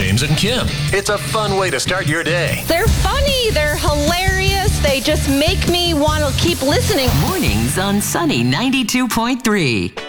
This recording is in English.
James and Kim. It's a fun way to start your day. They're funny. They're hilarious. They just make me want to keep listening. Mornings on Sunny 92.3.